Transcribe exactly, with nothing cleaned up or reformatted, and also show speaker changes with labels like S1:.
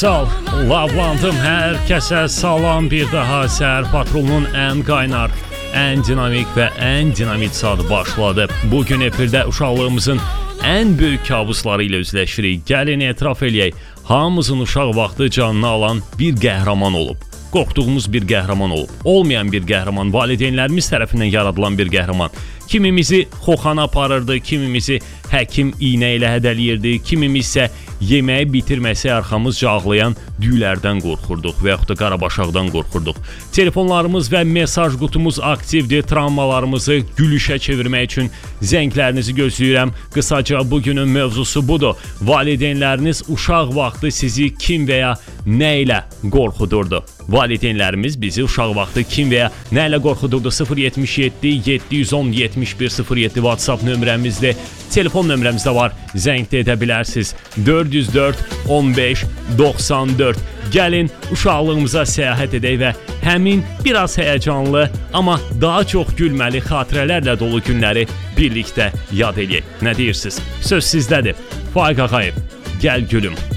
S1: Sal, Lavlandım, hər kəsə salam bir daha. Səhər patrolunun ən qaynar, ən dinamik və ən dinamik saatı başladı. Bugün efirdə uşaqlığımızın ən böyük kabusları ilə üzləşirik. Gəlin etiraf eləyək, hamımızın uşaq vaxtı canını alan bir qəhrəman olub. Qorxduğumuz bir qəhrəman olub. Olmayan bir qəhrəman, valideynlərimiz tərəfindən yaradılan bir qəhrəman. Kimimizi xoxana aparırdı, kimimizi həkim iynə ilə hədələyirdi, kimimiz isə yeməyi bitirməsi arxamızca ağlayan düylərdən qorxurduq və yaxud da qarabaşaqdan qorxurduq. Telefonlarımız və mesaj qutumuz aktivdir. Travmalarımızı gülüşə çevirmək üçün zənglərinizi gözləyirəm. Qısaca bugünün mövzusu budur. Valideynləriniz uşaq vaxtı sizi kim və ya nə ilə qorxudurdu? Valideynlərimiz bizi uşaq vaxtı kim və ya nə ilə qorxudurdu? sıfır yetmiş yeddi yeddi yüz on yetmiş bir sıfır yeddi WhatsApp nömrəmizdir. Telefon nömrəmiz də var. Zəng də edə bilərsiniz. dörd yüz dörd on beş doxsan dörd. Gəlin uşaqlığımıza səyahət edək və həmin biraz həyəcanlı, amma daha çox gülməli xatirələrlə dolu günləri birlikdə yad eləyək. Nə deyirsiniz? Söz sizdədir. Faiq Ağayev, gəl gülüm.